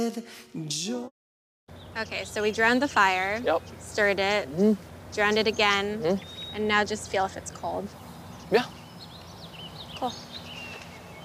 Okay, so we drowned the fire. Yep. Stirred it. Drowned it again. And now just feel if it's cold. Yeah. Cool.